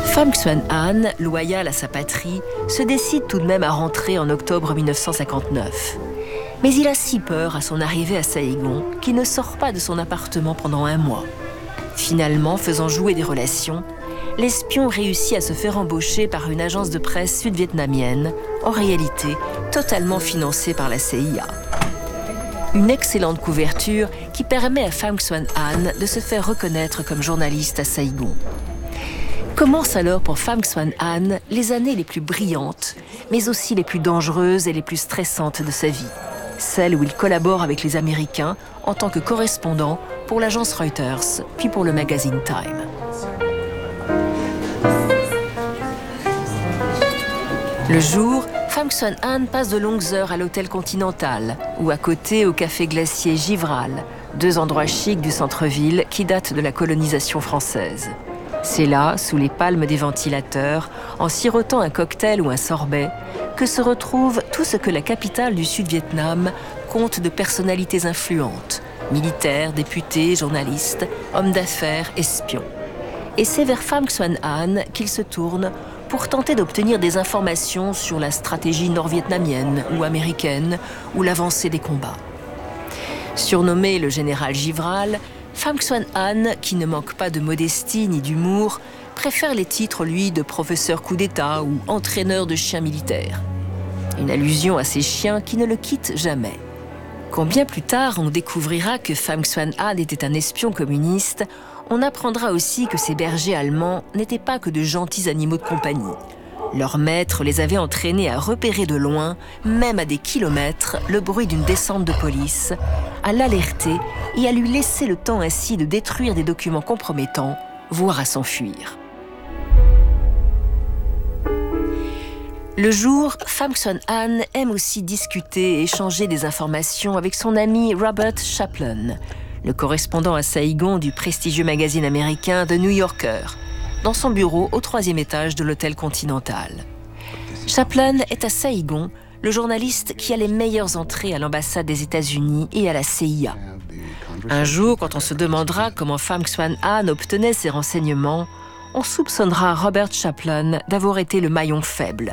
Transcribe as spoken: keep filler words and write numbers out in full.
Pham Xuan An, loyale à sa patrie, se décide tout de même à rentrer en octobre mille neuf cent cinquante-neuf. Mais il a si peur à son arrivée à Saïgon qu'il ne sort pas de son appartement pendant un mois. Finalement, faisant jouer des relations, l'espion réussit à se faire embaucher par une agence de presse sud-vietnamienne, en réalité totalement financée par la C I A. Une excellente couverture qui permet à Pham Xuan An de se faire reconnaître comme journaliste à Saïgon. Commencent alors pour Pham Xuan An les années les plus brillantes, mais aussi les plus dangereuses et les plus stressantes de sa vie. Celles où il collabore avec les Américains en tant que correspondant pour l'agence Reuters, puis pour le magazine Time. Le jour, Pham Xuan An passe de longues heures à l'hôtel Continental ou à côté au café glacier Givral, deux endroits chics du centre-ville qui datent de la colonisation française. C'est là, sous les palmes des ventilateurs, en sirotant un cocktail ou un sorbet, que se retrouve tout ce que la capitale du Sud-Vietnam compte de personnalités influentes, militaires, députés, journalistes, hommes d'affaires, espions. Et c'est vers Pham Xuan An qu'il se tourne pour tenter d'obtenir des informations sur la stratégie nord-vietnamienne ou américaine ou l'avancée des combats. Surnommé le général Givral, Pham Xuan An, qui ne manque pas de modestie ni d'humour, préfère les titres, lui, de professeur coup d'État ou entraîneur de chiens militaires. Une allusion à ces chiens qui ne le quittent jamais. Quand bien plus tard on découvrira que Pham Xuan An était un espion communiste, on apprendra aussi que ces bergers allemands n'étaient pas que de gentils animaux de compagnie. Leur maître les avait entraînés à repérer de loin, même à des kilomètres, le bruit d'une descente de police, à l'alerter et à lui laisser le temps ainsi de détruire des documents compromettants, voire à s'enfuir. Le jour, Pham Xuan An aime aussi discuter et échanger des informations avec son ami Robert Chaplin, le correspondant à Saïgon du prestigieux magazine américain The New Yorker, dans son bureau au troisième étage de l'hôtel Continental. Chaplin est à Saïgon, le journaliste qui a les meilleures entrées à l'ambassade des États-Unis et à la C I A. Un jour, quand on se demandera comment Pham Xuan An obtenait ces renseignements, on soupçonnera Robert Chaplin d'avoir été le maillon faible,